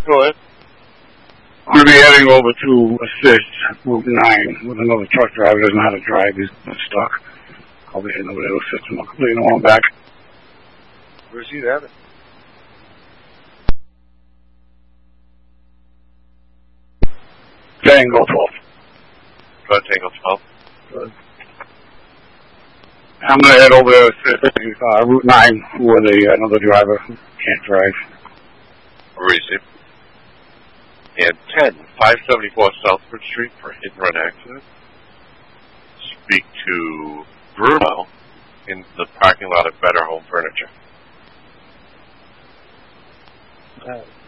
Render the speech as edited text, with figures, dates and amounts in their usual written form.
Go ahead. I'm going to be heading over to assist Route 9 with another truck driver. Doesn't know how to drive. He's stuck. I'll be heading over there to assist him. I'll completely know I'm back. Where's he at it? Tango 12. Go ahead, Tango 12. Good. I'm going to head over there to assist Route 9 with another driver who can't drive. Receive. And 10, 574 Southbridge Street for hit and run accident. Speak to Bruno in the parking lot of Better Home Furniture.